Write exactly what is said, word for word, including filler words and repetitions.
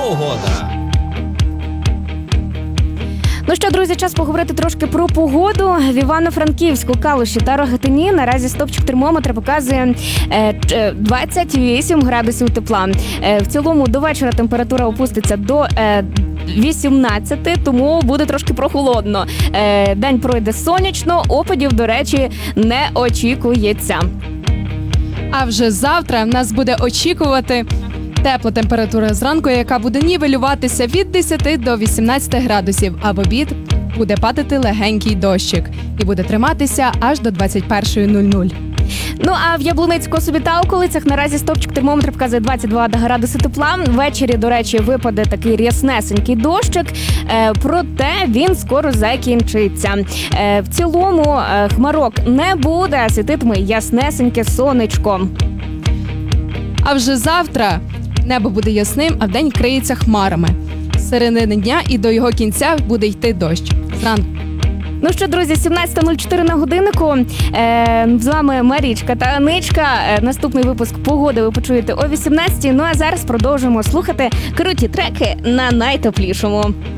Погода. Ну що, друзі, час поговорити трошки про погоду. В Івано-Франківську, Калуші та Рогатині наразі стопчик термометра показує е, двадцять вісім градусів тепла. Е, в цілому до вечора температура опуститься до е, вісімнадцяти, тому буде трошки прохолодно. Е, день пройде сонячно, опадів, до речі, не очікується. А вже завтра в нас буде очікувати тепла температура зранку, яка буде нівелюватися від десяти до вісімнадцяти градусів, а в обід буде падати легенький дощик і буде триматися аж до двадцять першої нуль нуль. Ну а в Яблуницьку-Собі та околицях наразі стопчик термометра показує двадцять два градуси тепла. Ввечері, до речі, випаде такий ряснесенький дощик, е, проте він скоро закінчиться. Е, в цілому е, хмарок не буде, світитиме яснесеньке сонечко. А вже завтра небо буде ясним, а вдень криється хмарами. З середини дня і до його кінця буде йти дощ. Зранку. Ну що, друзі, сімнадцята нуль чотири на годиннику. Е, з вами Марічка та Аничка. Е, наступний випуск погоди ви почуєте о вісімнадцятій. Ну а зараз продовжуємо слухати круті треки на найтеплішому.